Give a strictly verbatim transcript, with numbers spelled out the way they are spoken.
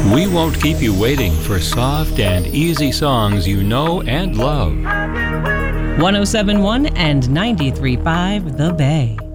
We won't keep you waiting for soft and easy songs you know and love. one oh seven point one and ninety-three point five The Bay.